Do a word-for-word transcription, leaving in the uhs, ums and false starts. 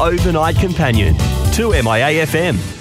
overnight companion to M I A F M.